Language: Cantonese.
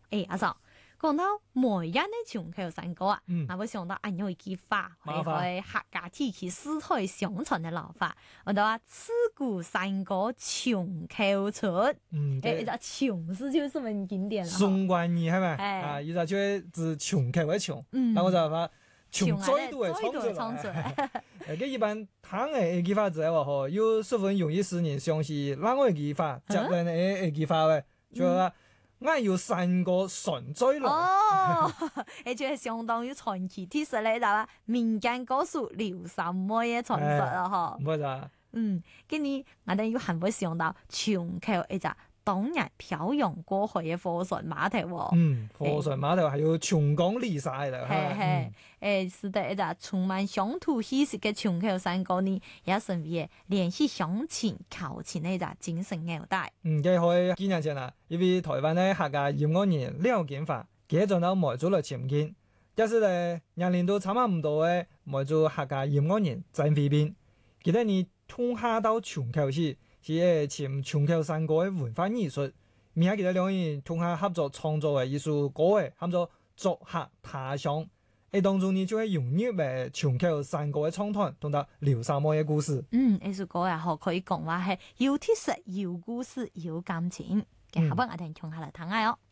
阿嫂，講到每人嘅瓊橋山歌啊，我會想到有一句話，係客家地區世代相傳嘅老法，我哋話自古山歌瓊橋出，瓊是就係咁經典啦。 宋冠義係咪？依家就係指瓊橋嘅瓊，但我就話瓊再度嘅創出來。佢一般聽嘅句話之後，嗬，有十分容易使人相信哪個句話，接連嘅句話嘅，就話。我要山歌順追來哦，而且係相當於傳奇，其實咧就話民間歌手劉三妹嘅傳說啊，嗬。 唔係今年我哋要很會想到瓊橋一隻當日漂洋過海嘅貨船碼頭。 貨船碼頭係要瓊江離晒啦。 是的，一隻充滿鄉土氣息嘅瓊橋山歌呢，也成為聯繫鄉親、求親嘅一隻精神紐帶。 佢可以幾年前啦，因為台灣嘅客家音樂人廖建華，佢做到梅州來簽建，但是咧年齡都差唔多嘅梅州客家音樂人曾飛斌，佢哋呢通下到瓊橋去，是簽瓊橋山歌嘅文化藝術，而家佢哋兩個人通下合作創作嘅藝術歌嘅，喊做作客他鄉。當中呢就係融入嘅瓊橋山歌嘅創團，同埋劉三妹嘅故事。 呢首歌啊，可以講話係有特色、有故事、有感情。嘅下邊我哋聽下嚟聽下哦。